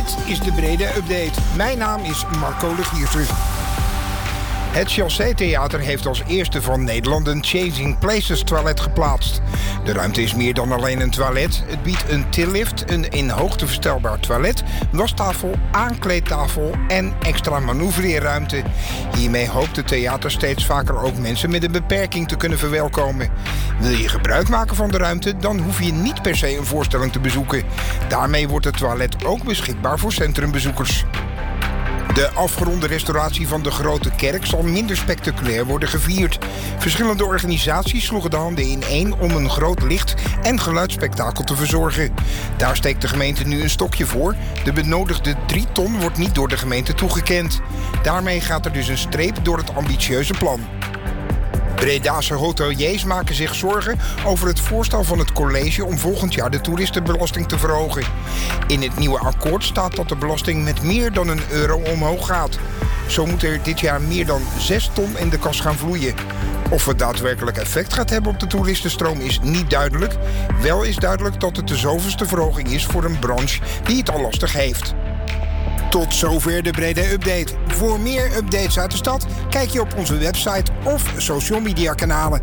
Dit is de Breda Update. Mijn naam is Marco Legiersen. Het Chaussee-theater heeft als eerste van Nederland een Changing Places toilet geplaatst. De ruimte is meer dan alleen een toilet. Het biedt een tillift, een in hoogte verstelbaar toilet, wastafel, aankleedtafel en extra manoeuvreerruimte. Hiermee hoopt het theater steeds vaker ook mensen met een beperking te kunnen verwelkomen. Wil je gebruik maken van de ruimte, dan hoef je niet per se een voorstelling te bezoeken. Daarmee wordt het toilet ook beschikbaar voor centrumbezoekers. De afgeronde restauratie van de Grote Kerk zal minder spectaculair worden gevierd. Verschillende organisaties sloegen de handen ineen om een groot licht- en geluidsspektakel te verzorgen. Daar steekt de gemeente nu een stokje voor. De benodigde 3 ton wordt niet door de gemeente toegekend. Daarmee gaat er dus een streep door het ambitieuze plan. Bredase hoteliers maken zich zorgen over het voorstel van het college om volgend jaar de toeristenbelasting te verhogen. In het nieuwe akkoord staat dat de belasting met meer dan €1 omhoog gaat. Zo moet er dit jaar meer dan 6 ton in de kas gaan vloeien. Of het daadwerkelijk effect gaat hebben op de toeristenstroom is niet duidelijk. Wel is duidelijk dat het de zoveelste verhoging is voor een branche die het al lastig heeft. Tot zover de Breda Update. Voor meer updates uit de stad kijk je op onze website of social media kanalen.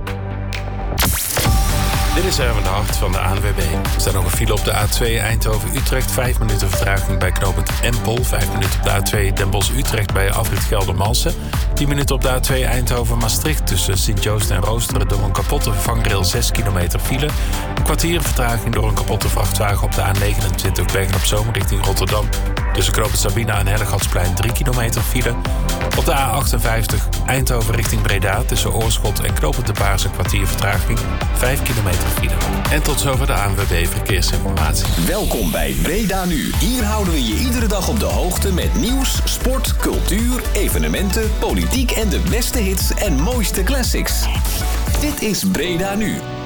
Dit is Erwin de Hart van de ANWB. Er staat nog een file op de A2 Eindhoven-Utrecht. 5 minuten vertraging bij knooppunt Empel. 5 minuten op de A2 Den Bosch-Utrecht bij afrit Geldermalsen. 10 minuten op de A2 Eindhoven-Maastricht tussen Sint-Joost en Roosteren door een kapotte vangrail 6 kilometer file. Een kwartier vertraging door een kapotte vrachtwagen op de A29 Bergen-op-Zoom richting Rotterdam. Tussen knooppunt Sabina en Hellegatsplein 3 kilometer file. Op de A58 Eindhoven richting Breda tussen Oorschot en knooppunt De Baars een kwartier vertraging. 5 kilometer file. En tot zover de ANWB Verkeersinformatie. Welkom bij Breda Nu. Hier houden we je iedere dag op de hoogte met nieuws, sport, cultuur, evenementen, politiek en de beste hits en mooiste classics. Dit is Breda Nu.